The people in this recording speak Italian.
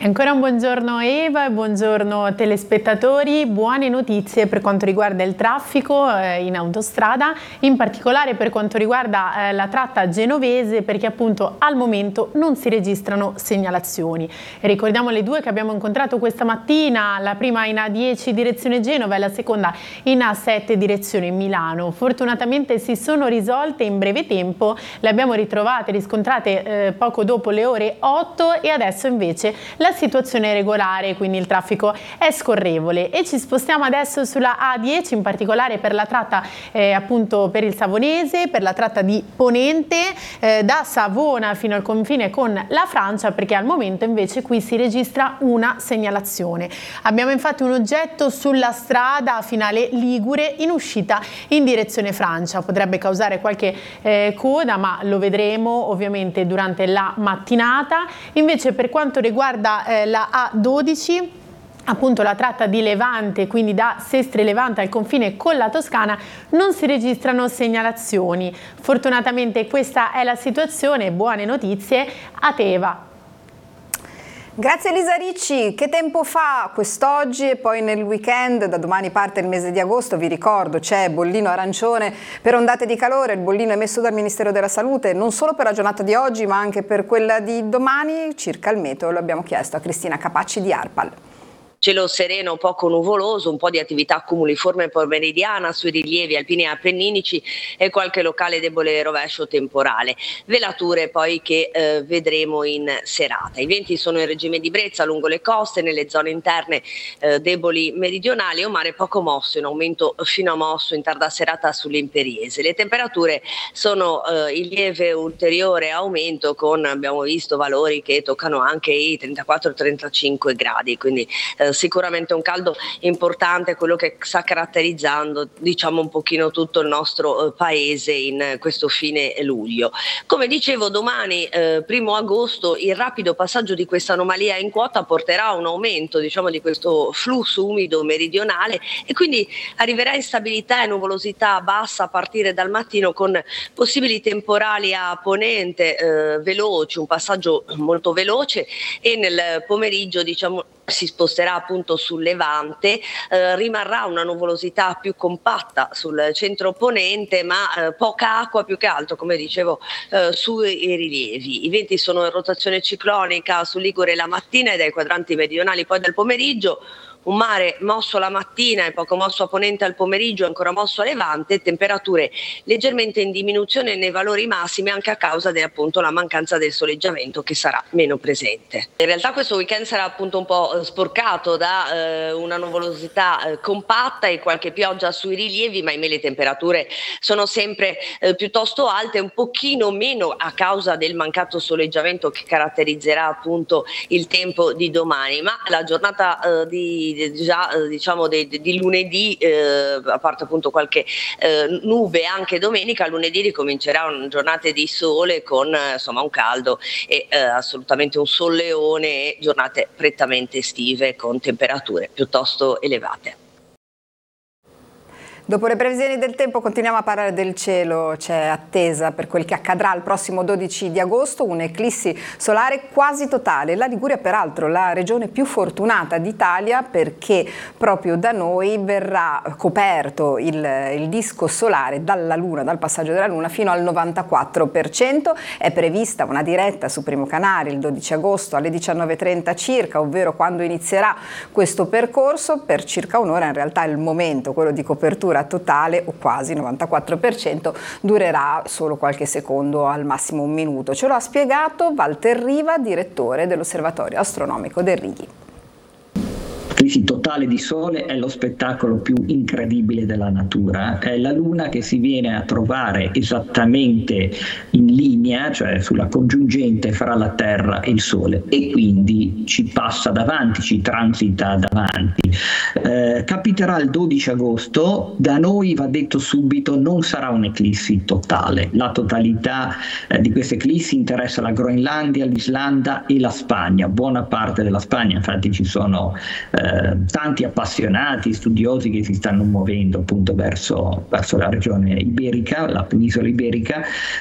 Ancora un buongiorno Eva e buongiorno telespettatori. Buone notizie per quanto riguarda il traffico in autostrada, in particolare per quanto riguarda la tratta genovese, perché appunto al momento non si registrano segnalazioni. E ricordiamo le due che abbiamo incontrato questa mattina, la prima in A10 direzione Genova e la seconda in A7 direzione Milano. Fortunatamente si sono risolte in breve tempo, le abbiamo ritrovate, riscontrate poco dopo le ore 8 e adesso invece la situazione è regolare, quindi il traffico è scorrevole. E ci spostiamo adesso sulla A10, in particolare per la tratta appunto per il Savonese, per la tratta di Ponente da Savona fino al confine con la Francia, perché al momento invece qui si registra una segnalazione. Abbiamo infatti un oggetto sulla strada finale Ligure in uscita in direzione Francia, potrebbe causare qualche coda, ma lo vedremo ovviamente durante la mattinata. Invece per quanto riguarda la A12, appunto la tratta di Levante, quindi da Sestre Levante al confine con la Toscana, non si registrano segnalazioni. Fortunatamente questa è la situazione. Buone notizie a Teva. Grazie Elisa Ricci. Che tempo fa quest'oggi e poi nel weekend? Da domani parte il mese di agosto, vi ricordo c'è bollino arancione per ondate di calore, il bollino emesso dal Ministero della Salute non solo per la giornata di oggi ma anche per quella di domani. Circa il meteo lo abbiamo chiesto a Cristina Capacci di ARPAL. Cielo sereno, poco nuvoloso, un po' di attività cumuliforme pomeridiana sui rilievi alpini e appenninici e qualche locale debole rovescio temporale. Velature poi che vedremo in serata. I venti sono in regime di brezza lungo le coste, nelle zone interne deboli meridionali, un mare poco mosso, in aumento fino a mosso in tarda serata sull'Imperiese. Le temperature sono in lieve ulteriore aumento con, abbiamo visto, valori che toccano anche i 34-35 gradi, quindi sicuramente un caldo importante, quello che sta caratterizzando diciamo un pochino tutto il nostro paese in questo fine luglio. Come dicevo, domani 1° agosto il rapido passaggio di questa anomalia in quota porterà a un aumento diciamo di questo flusso umido meridionale e quindi arriverà instabilità e nuvolosità bassa a partire dal mattino con possibili temporali a ponente veloci, un passaggio molto veloce, e nel pomeriggio diciamo si sposterà appunto sul levante, rimarrà una nuvolosità più compatta sul centro ponente ma poca acqua più che altro, come dicevo, sui rilievi. I venti sono in rotazione ciclonica su Ligure la mattina e dai quadranti meridionali poi dal pomeriggio. Un mare mosso la mattina e poco mosso a ponente al pomeriggio, ancora mosso a levante, temperature leggermente in diminuzione nei valori massimi anche a causa appunto la mancanza del soleggiamento che sarà meno presente. In realtà questo weekend sarà appunto un po' sporcato da una nuvolosità compatta e qualche pioggia sui rilievi, ma ahimè le temperature sono sempre piuttosto alte, un pochino meno a causa del mancato soleggiamento che caratterizzerà appunto il tempo di domani, ma la giornata di lunedì, a parte appunto qualche nube anche domenica, lunedì ricomincerà una giornata di sole con insomma un caldo e assolutamente un solleone e giornate prettamente estive con temperature piuttosto elevate. Dopo le previsioni del tempo continuiamo a parlare del cielo. C'è attesa per quel che accadrà il prossimo 12 di agosto, un'eclissi solare quasi totale. La Liguria peraltro la regione più fortunata d'Italia perché proprio da noi verrà coperto il disco solare dalla Luna, dal passaggio della Luna fino al 94%. È prevista una diretta su Primo Canale il 12 agosto alle 19:30 circa, ovvero quando inizierà questo percorso. Per circa un'ora in realtà il momento, quello di copertura totale o quasi 94%, durerà solo qualche secondo, al massimo un minuto. Ce lo ha spiegato Walter Riva, direttore dell'Osservatorio Astronomico del Righi. L'eclissi totale di Sole è lo spettacolo più incredibile della natura, è la Luna che si viene a trovare esattamente in linea, cioè sulla congiungente fra la Terra e il Sole, e quindi ci passa davanti, ci transita davanti. Capiterà il 12 agosto, da noi va detto subito non sarà un'eclissi totale, la totalità di queste eclissi interessa la Groenlandia, l'Islanda e la Spagna, buona parte della Spagna, infatti ci sono tanti appassionati, studiosi che si stanno muovendo appunto verso la regione iberica, la penisola iberica,